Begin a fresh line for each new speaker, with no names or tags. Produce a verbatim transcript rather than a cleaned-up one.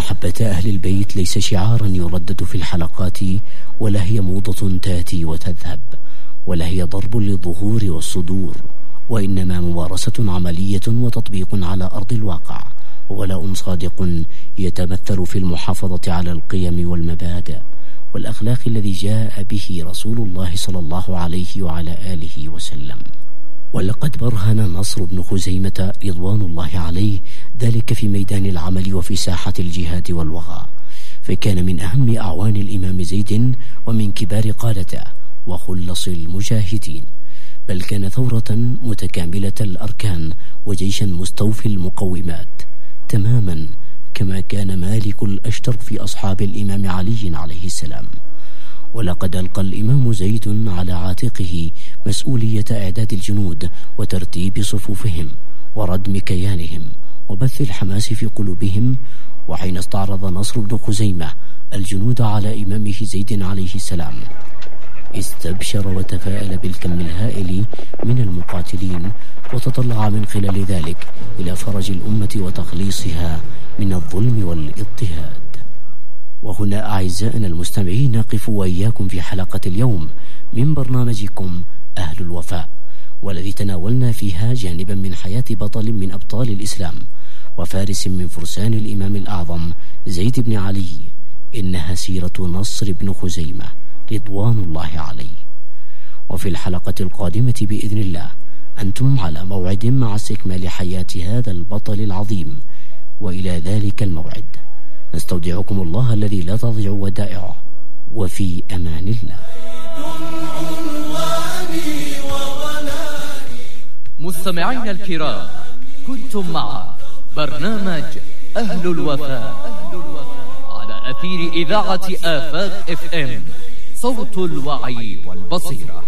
محبة أهل البيت ليس شعارا يردد في الحلقات، ولا هي موضة تأتي وتذهب، ولا هي ضرب للظهور والصدور، وإنما ممارسة عملية وتطبيق على أرض الواقع، وولاء صادق يتمثل في المحافظة على القيم والمبادئ والأخلاق الذي جاء به رسول الله صلى الله عليه وعلى آله وسلم. ولقد برهن نصر بن خزيمة رضوان الله عليه ذلك في ميدان العمل وفي ساحة الجهاد والوغى، فكان من أهم أعوان الإمام زيد ومن كبار قادته وخلص المجاهدين، بل كان ثورة متكاملة الأركان وجيشا مستوفي المقومات تماما، كما كان مالك الأشتر في أصحاب الإمام علي عليه السلام. ولقد ألقى الإمام زيد على عاتقه مسؤولية إعداد الجنود وترتيب صفوفهم وردم كيانهم وبث الحماس في قلوبهم. وحين استعرض نصر بن خزيمة الجنود على إمامه زيد عليه السلام استبشر وتفاءل بالكم الهائل من المقاتلين، وتطلع من خلال ذلك إلى فرج الأمة وتخليصها من الظلم والاضطهاد. وهنا أعزائنا المستمعين نقف وإياكم في حلقة اليوم من برنامجكم أهل الوفاء، والذي تناولنا فيها جانبا من حياة بطل من أبطال الإسلام وفارس من فرسان الإمام الأعظم زيد بن علي. إنها سيرة نصر بن خزيمة رضوان الله عليه. وفي الحلقة القادمة بإذن الله أنتم على موعد مع استكمال حياة هذا البطل العظيم، وإلى ذلك الموعد نستودعكم الله الذي لا تضيع ودائعه، وفي أمان الله.
مستمعين الكرام، كنتم مع برنامج أهل الوفاء على أثير إذاعة آفاق اف ام، صوت الوعي والبصيرة.